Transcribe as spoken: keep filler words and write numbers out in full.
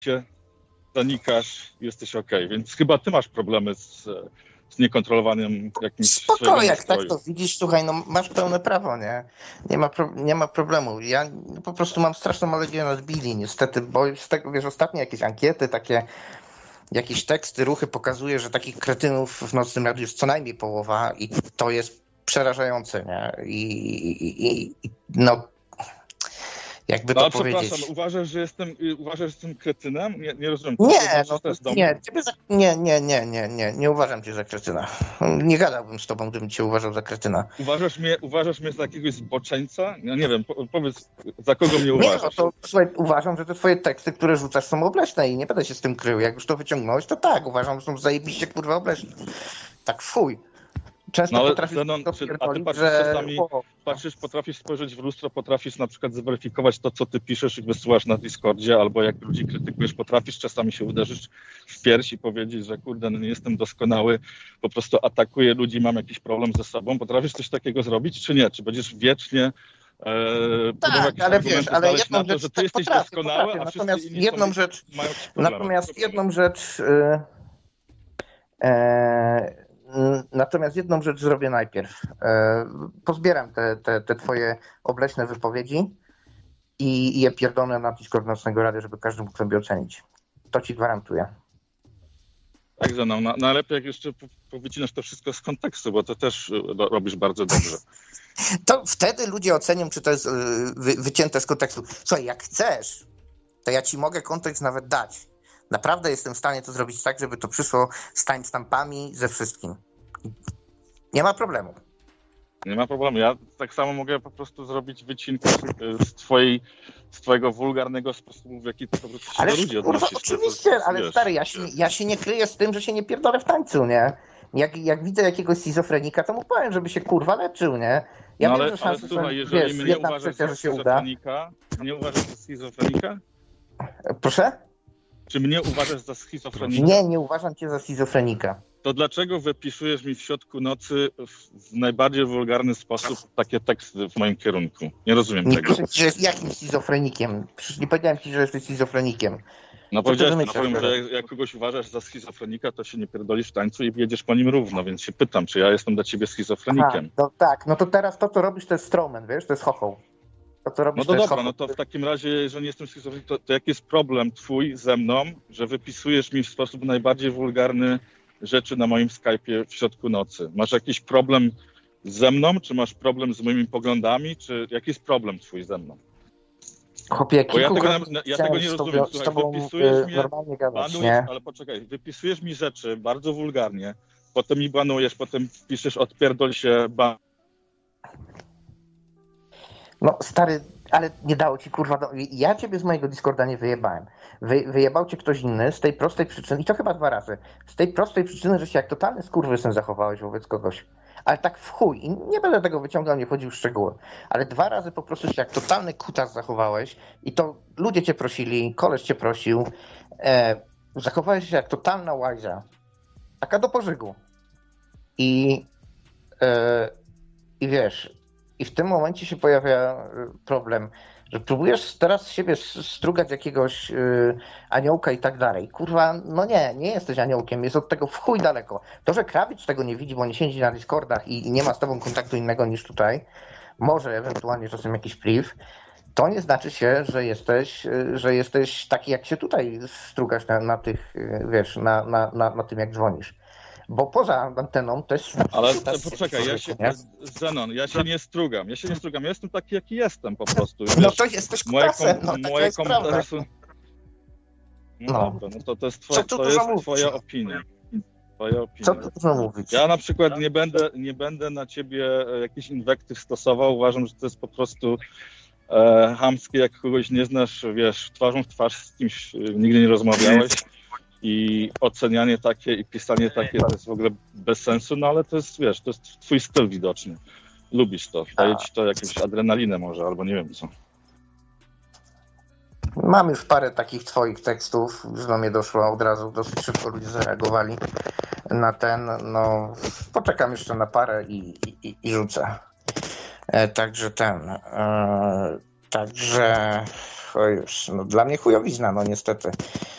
się zanikasz, jesteś okej. Więc chyba ty masz problemy z, z niekontrolowaniem jakimś... Spoko, jak tak to widzisz, słuchaj, no masz pełne prawo, nie? Nie ma, pro, nie ma problemu. Ja po prostu mam straszną alergię na Billy, niestety, bo z tego, wiesz, ostatnie jakieś ankiety, takie jakieś teksty, ruchy pokazuje, że takich kretynów w Nocnym Radiu jest co najmniej połowa i to jest przerażające, nie? I, i, i no jakby to no, powiedzieć. Przepraszam, uważasz, że jestem, uważasz, że jestem kretynem? Nie, nie rozumiem. Nie, to no, to, nie, ciebie za, nie, nie, nie, nie, nie, nie uważam cię za kretyna. Nie gadałbym z tobą, gdybym cię uważał za kretyna. Uważasz mnie, uważasz mnie za jakiegoś zboczeńca? No nie wiem, po, powiedz, za kogo mnie uważasz? Nie, no to słuchaj, uważam, że te twoje teksty, które rzucasz, są obleśne i nie będę się z tym krył. Jak już to wyciągnąłeś, to tak, uważam, że są zajebiście kurwa obleśne. Tak fuj. Często no, ale potrafisz Zenon, czy, a ty patrzysz że... czasami, patrzysz, potrafisz spojrzeć w lustro, potrafisz na przykład zweryfikować to, co ty piszesz i wysyłasz na Discordzie, albo jak ludzi krytykujesz, potrafisz czasami się uderzyć w pierś i powiedzieć, że kurde, no nie jestem doskonały, po prostu atakuję ludzi, mam jakiś problem ze sobą. Potrafisz coś takiego zrobić, czy nie? Czy będziesz wiecznie e, tak, ale wiesz, ale jedną na to, rzecz, że ty tak, jesteś potrafię, doskonały, potrafię. a Natomiast wszyscy inni jedną są, rzecz, mają problemy. natomiast jedną rzecz yy, yy, Natomiast jedną rzecz zrobię najpierw. Pozbieram te, te, te twoje obleśne wypowiedzi i je pierdolę na Discord Nocnego Radia, żeby każdy mógł sobie ocenić. To ci gwarantuję. Tak, Zenon, no, najlepiej jak jeszcze powycinasz to wszystko z kontekstu, bo to też robisz bardzo dobrze. To wtedy ludzie ocenią, czy to jest wy, wycięte z kontekstu. Słuchaj, jak chcesz, to ja ci mogę kontekst nawet dać. Naprawdę jestem w stanie to zrobić tak, żeby to przyszło z timestampami, ze wszystkim. Nie ma problemu. Nie ma problemu. Ja tak samo mogę po prostu zrobić wycinkę z, twojej, z twojego wulgarnego sposobu, w jaki to po prostu się ale, do ludzi kurwa, odnosisz. oczywiście, to, to, ale wiesz, stary, ja się, ja się nie kryję z tym, że się nie pierdolę w tańcu, nie? Jak, jak widzę jakiegoś schizofrenika, to mu powiem, żeby się kurwa leczył, nie? Ja no wiem, ale, że szanse ale słuchaj, są, jeżeli wiesz, mnie jedna uważasz trzecia, za że się uda. Nie uważasz za schizofrenika? Proszę? Czy mnie uważasz za schizofrenika? Nie, nie uważam cię za schizofrenika. To dlaczego wypisujesz mi w środku nocy w, w najbardziej wulgarny sposób takie teksty w moim kierunku? Nie rozumiem nie tego. Nie że jest jakimś schizofrenikiem. Przecież nie powiedziałem ci, że jesteś schizofrenikiem. No powiedziałeś, no powiem, że jak, jak kogoś uważasz za schizofrenika, to się nie pierdolisz w tańcu i jedziesz po nim równo, więc się pytam, czy ja jestem dla ciebie schizofrenikiem. Aha, no tak, no to teraz to, co robisz, to jest Strowman, wiesz, to jest chochoł. To, co robisz, no to, to dobra, jest no to w takim razie, jeżeli nie jestem schizofrenikiem, to, to jaki jest problem twój ze mną, że wypisujesz mi w sposób najbardziej wulgarny rzeczy na moim Skype'ie w środku nocy? Masz jakiś problem ze mną, czy masz problem z moimi poglądami, czy jaki jest problem twój ze mną? Chłopie, Bo ja tego, ja tego nie rozumiem. Słuchaj, tobą, wypisujesz mnie, normalnie gadać, banujesz, nie? ale poczekaj, wypisujesz mi rzeczy bardzo wulgarnie, potem mi banujesz, potem piszesz odpierdol się, ban... No stary, ale nie dało ci kurwa... Do... Ja ciebie z mojego Discorda nie wyjebałem. Wy, wyjebał cię ktoś inny z tej prostej przyczyny, i to chyba dwa razy, z tej prostej przyczyny, że się jak totalny skurwysyn zachowałeś wobec kogoś. Ale tak w chuj. I nie będę tego wyciągał, nie wchodził w szczegóły. Ale dwa razy po prostu się jak totalny kutas zachowałeś i to ludzie cię prosili, koleś cię prosił. E, zachowałeś się jak totalna łajza. Taka do pożygu. I, e, i wiesz, i w tym momencie się pojawia problem, że próbujesz teraz z siebie strugać jakiegoś yy, aniołka i tak dalej. Kurwa, no nie, nie jesteś aniołkiem, jest od tego w chuj daleko. To, że Krawicz tego nie widzi, bo nie siedzi na Discordach i, i nie ma z tobą kontaktu innego niż tutaj, może ewentualnie czasem jakiś priv, to nie znaczy się, że jesteś, yy, że jesteś taki, jak się tutaj strugasz na, na tych, yy, wiesz, na, na, na, na tym, jak dzwonisz. Bo poza anteną też... Ale poczekaj, ja się, Zenon, ja się nie strugam, ja się nie strugam, ja jestem taki, jaki jestem po prostu. Wiesz, no to jesteś kutasem, no taka moje jest prawda. Są... No, no dobra, no to, to jest, twoja, to to jest twoja opinia. Twoja opinia. Co tu dużo mówić? Ja na przykład nie będę, nie będę na ciebie jakichś inwektyw stosował, uważam, że to jest po prostu e, chamskie, jak kogoś nie znasz, wiesz, twarzą w twarz z kimś nigdy nie rozmawiałeś. I ocenianie takie i pisanie takie to jest w ogóle bez sensu, no ale to jest, wiesz, to jest twój styl widoczny. Lubisz to, daje ci to jakąś adrenalinę może, albo nie wiem co. Mam już parę takich twoich tekstów, już do mnie doszło od razu, dosyć szybko ludzie zareagowali na ten, no poczekam jeszcze na parę i, i, i rzucę. E, także ten, e, także to już, no dla mnie chujowizna, no niestety.